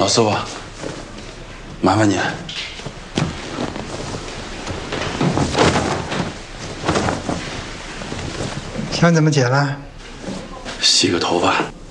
老师傅，麻烦你了。 想怎么解了？ 洗个头发。